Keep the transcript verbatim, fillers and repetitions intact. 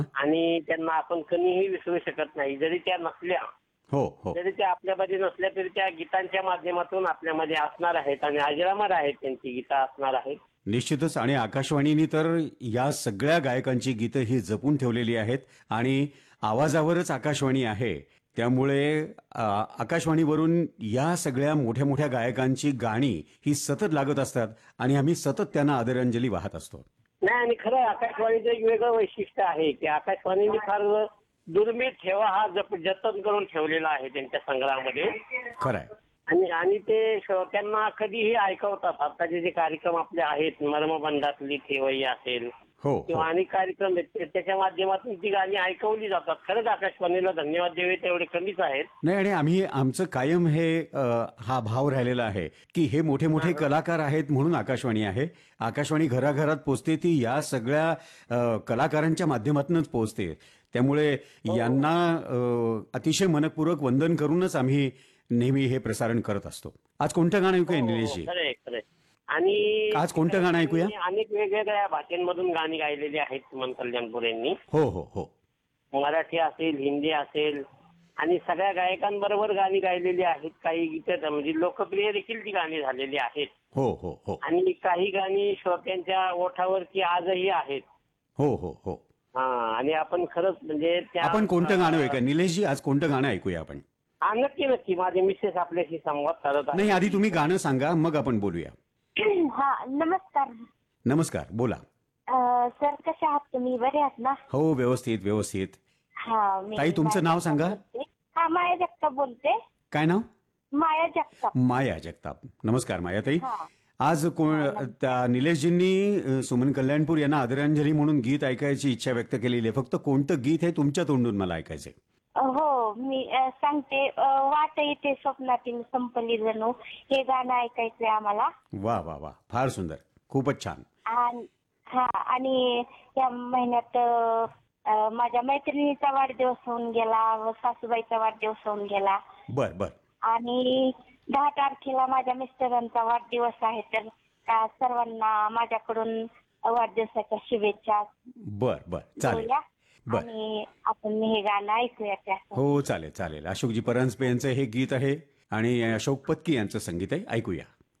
आणि त्यांना आपण कधीही विसरू शकत नाही. जरी त्या नसल्या, हो हो जरी त्या आपल्यामध्ये नसल्या तरी त्या गीतांच्या माध्यमातून आपल्यामध्ये असणार आहेत आणि अजरामर आहेत, त्यांची गीतं असणार आहेत. निश्चितच. आणि आकाशवाणीने तर या सगळ्या गायकांची गीतं ही जपून ठेवलेली आहेत आणि आवाजावरच आकाशवाणी आहे. त्यामुळे आ, आकाशवाणीवरून या सगळ्या मोठ्या मोठ्या गायकांची गाणी ही सतत लागत असतात आणि आम्ही सतत त्यांना आदरांजली वाहत असतो. नाही, आणि खरं आकाशवाणीचं एक वेगळं वैशिष्ट्य आहे की आकाशवाणीने फार दुर्मिळ ठेवा हा जप जतन करून ठेवलेला आहे त्यांच्या संग्रहामध्ये. खरंय. आणि आणि ते श्रोत्यांना कधीही ऐकवतात. आताचे जे कार्यक्रम आपले आहेत, मर्मबंधातली ठेवई असेल हो किंवा हो अनेक कार्यक्रम आहेत, ते- त्याच्या माध्यमातून ती गाणी ऐकवली जातात. खरंच आकाशवाणीला धन्यवाद द्यावे तेवढे कमीच आहेत. नाही, आणि आम्ही आमचं कायम हे अ, हा भाव राहिलेला आहे की हे मोठे मोठे कलाकार आहेत म्हणून आकाशवाणी आहे. आकाशवाणी घराघरात पोचते ती या सगळ्या अ, कलाकारांच्या माध्यमातूनच पोचते. त्यामुळे यांना अ, अतिशय मनपूर्वक वंदन करूनच आम्ही नेहमी हे प्रसारण करत असतो. आज कोणतं गाणं ऐकूया निलेशजी? खरंय खरंय. आणि आज कोणतं गाणं ऐकूया? अनेक वेगवेगळ्या भाषांमधून गाणी गायलेली आहेत सुमन कल्याणपूर यांनी. हो हो हो मराठी असेल, हिंदी असेल, आणि सगळ्या गायकांबरोबर गाणी गायलेली आहेत. काही गीतं म्हणजे लोकप्रिय देखील ती गाणी झालेली आहेत. हो हो हो आणि काही गाणी श्रोत्यांच्या ओठावरती आजही आहेत. हो हो हो हा, आणि आपण खरंच म्हणजे त्या आपण कोणतं गाणं ऐकूया निलेशजी? आज कोणतं गाणं ऐकूया आपण? हा, नक्की नक्की. माझे मिसेस आपल्याशी संवाद साधत आहे. नाही, आधी तुम्ही गाणं सांगा, मग आपण बोलूया. हा, नमस्कार. नमस्कार, बोला. अ, सर, कसे आहात तुम्ही? बरे आहात ना? हो, व्यवस्थित व्यवस्थित. हा, मी ताई, तुमचं नाव माया सांगा. बोलते. हा, माया जगताप बोलते. काय नाव? माया जगताप. माया जगताप. नमस्कार मायाताई. हा. आज कोण त्या निलेशजींनी अ, सुमन कल्याणपूर यांना आदरांजली म्हणून गीत ऐकायची इच्छा व्यक्त केलेली आहे. फक्त कोणतं गीत हे तुमच्या तोंडून मला ऐकायचंय. हो, मी अ, सांगते. अ, वाट येते स्वप्नातील संपली जणू, हे गाणं ऐकायचंय आम्हाला. वा वा वा, फार सुंदर, खूपच छान. आणि हा, आणि या महिन्यात अ, अ, माझ्या मैत्रिणीचा वाढदिवस होऊन गेला व सासूबाईचा वाढदिवस होऊन गेला. बर बर आणि दहा तारखेला माझ्या मिस्टरांचा वाढदिवस आहे. तर त्या सर्वांना माझ्याकडून वाढदिवसाच्या शुभेच्छा बर बर चालेल. देऊया. बर. आणि आपण हे गाणं ऐकूया त्या. हो, चालेल चालेल. अशोकजी परांजपे यांचं हे गीत आहे आणि अशोक पत्की यांचं संगीत आहे. ऐकूया.